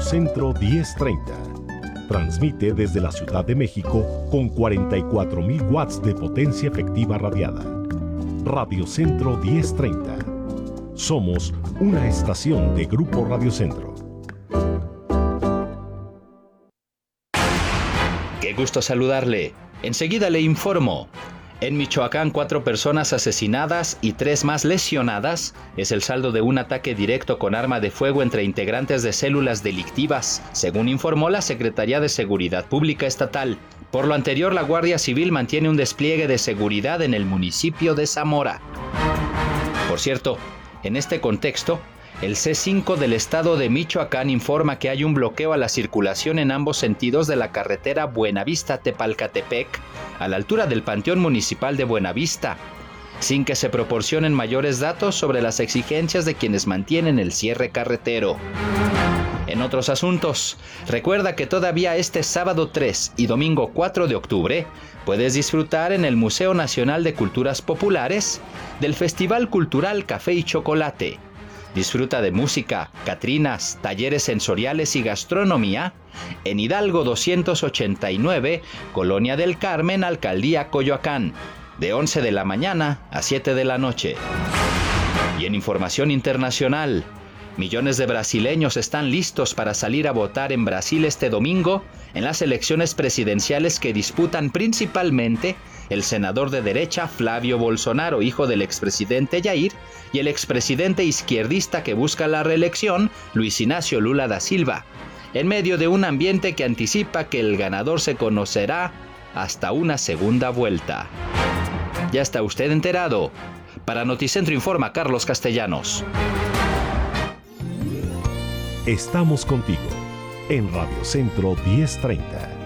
Radio Centro 1030. Transmite desde la Ciudad de México con 44.000 watts de potencia efectiva radiada. Radio Centro 1030. Somos una estación de Grupo Radio Centro. Qué gusto saludarle. Enseguida le informo. En Michoacán, 4 personas asesinadas y 3 más lesionadas es el saldo de un ataque directo con arma de fuego entre integrantes de células delictivas, según informó la Secretaría de Seguridad Pública Estatal. Por lo anterior, la Guardia Civil mantiene un despliegue de seguridad en el municipio de Zamora. Por cierto, en este contexto, el C5 del estado de Michoacán informa que hay un bloqueo a la circulación en ambos sentidos de la carretera Buenavista-Tepalcatepec, a la altura del Panteón Municipal de Buenavista, sin que se proporcionen mayores datos sobre las exigencias de quienes mantienen el cierre carretero. En otros asuntos, recuerda que todavía este sábado 3 y domingo 4 de octubre puedes disfrutar en el Museo Nacional de Culturas Populares del Festival Cultural Café y Chocolate. Disfruta de música, catrinas, talleres sensoriales y gastronomía en Hidalgo 289, Colonia del Carmen, Alcaldía Coyoacán, de 11 de la mañana a 7 de la noche. Y en información internacional, millones de brasileños están listos para salir a votar en Brasil este domingo en las elecciones presidenciales que disputan principalmente el senador de derecha Flavio Bolsonaro, hijo del expresidente Jair, y el expresidente izquierdista que busca la reelección, Luis Ignacio Lula da Silva, en medio de un ambiente que anticipa que el ganador se conocerá hasta una segunda vuelta. Ya está usted enterado. Para Noticentro informa Carlos Castellanos. Estamos contigo en Radio Centro 1030.